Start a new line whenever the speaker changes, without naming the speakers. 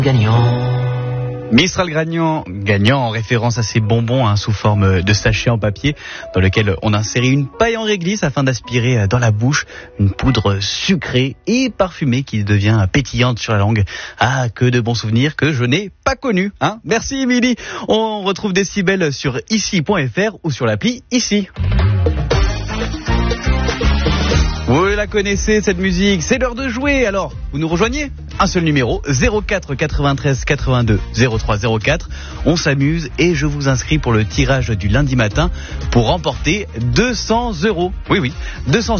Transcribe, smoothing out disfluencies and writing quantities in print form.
Gagnant.
Mistral gagnant en référence à ces bonbons sous forme de sachet en papier dans lequel on insère une paille en réglisse afin d'aspirer dans la bouche une poudre sucrée et parfumée qui devient pétillante sur la langue. Ah, que de bons souvenirs que je n'ai pas connus. Merci Émilie. On retrouve Décibel sur ici.fr ou sur l'appli Ici. Vous la connaissez cette musique, c'est l'heure de jouer. Alors, vous nous rejoignez ? Un seul numéro, 04 93 82 03 04. On s'amuse et je vous inscris pour le tirage du lundi matin pour remporter 200 €. Oui, 200 €